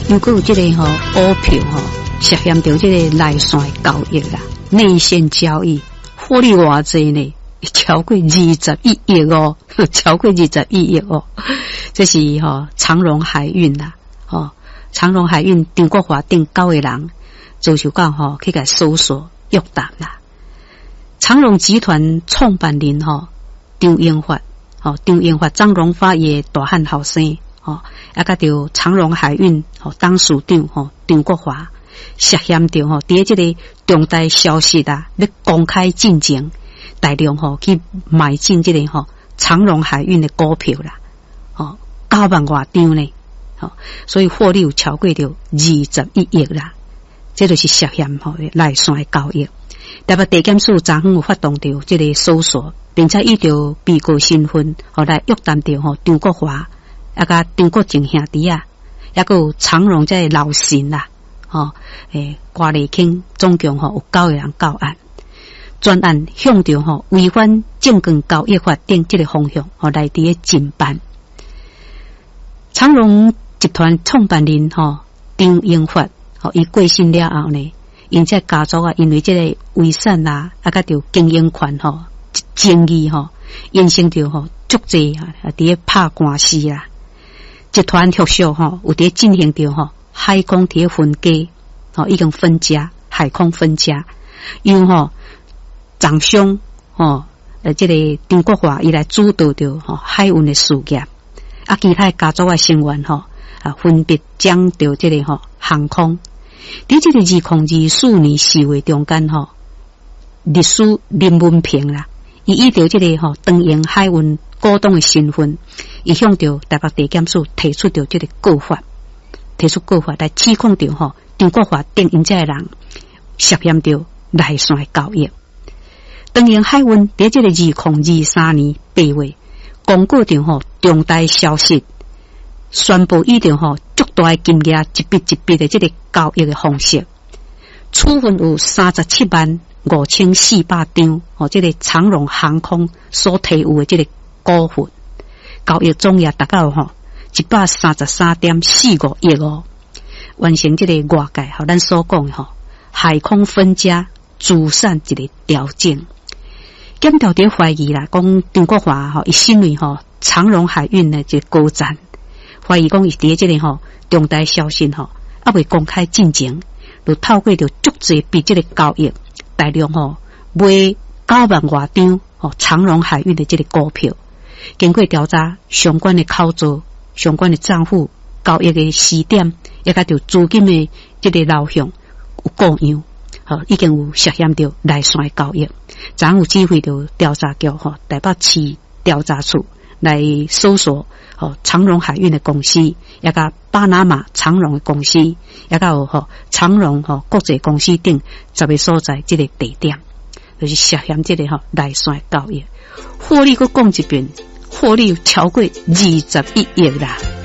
又搁有这个乌票涉嫌到这个内线交易啦，内线交易获利偌济呢？超过21亿哦，超过21亿哦，这是长荣海运啦，长荣海运张国华等9个人遭受到去甲搜索约谈啦。长荣集团创办人张英发，张英发张荣发也大汉后生，啊甲着长荣海运董事长张国华涉嫌着伫这个重大消息啊，要公开进前大量去买进这个长荣海运的股票啦，9万多张呢，所以获利有超过着21亿啦，这就是涉嫌内线的交易。台北地检署昨昏有发动着这个搜索，并且以着被告身份来约谈着张国华啊甲张国正兄弟啊，还有长荣这个老臣啦，瓜丽卿总共有9个人到案。专案向着违反证券交易法等这个方向来伫个侦办。长荣集团创办人张英发伊过身了后呢，因这家族啊，因为这个遗产啊，甲着经营权争议引生着足济伫个拍官司啦。集团陆续有伫进行着海空伫个分家已经分家，海空分家，因掌商这个张国华伊来主导着海运的事业，啊，其他家族的成员分别将着这个航空。伫这个2024年4月中间律师林文平啦，伊以着这个长荣海运股东的身份，伊向着台北地检署提出着这个告发来指控着张国华等因这个人涉嫌着内线交易。长荣海运伫这个2023年8月公告着重大消息，宣布以着足大金额一笔一笔的这个交易的方式，处分有375400张这个长荣航空所提有的这个股份，交易总额达到133.45亿完成这个外界咱所讲的海空分家资产一个调整。检调伫怀疑啦，讲张国华伊身为长荣海运的这个高层，怀疑讲伊伫这个重大消息未公开进前，就透过着足济笔这个交易，大量买9万多张长荣海运的这个股票。经过调查，相关的口座、相关的账户、交易的时点，也甲着资金的这个流向有各样。已经有涉嫌到内线交易，昨有指挥到调查局台北市调查处来搜索长荣海运的公司，也甲巴拿马长荣的公司，也甲有长荣国际公司等10个所在这个地点，就是涉嫌这个内线交易，获利佫讲一遍，获利超过21亿啦。